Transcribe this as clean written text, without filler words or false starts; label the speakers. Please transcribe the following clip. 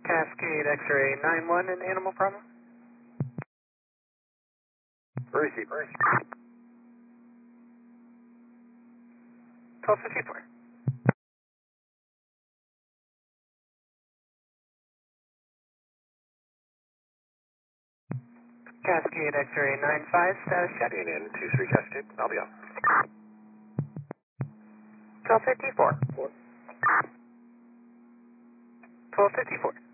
Speaker 1: Cascade X-ray 9-1, an animal problem?
Speaker 2: Receive.
Speaker 1: 1254. Cascade X-ray 95, status check.
Speaker 2: In 2-3 Cascade, I'll be on.
Speaker 1: 1254. 1254.